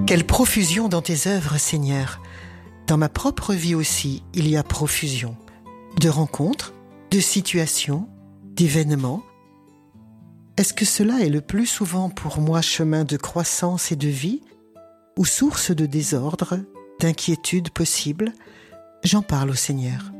Quelle profusion dans tes œuvres, Seigneur! Dans ma propre vie aussi, il y a profusion. De rencontres, de situations, d'événements. Est-ce que cela est le plus souvent pour moi chemin de croissance et de vie, ou source de désordre, d'inquiétude possible? J'en parle au Seigneur.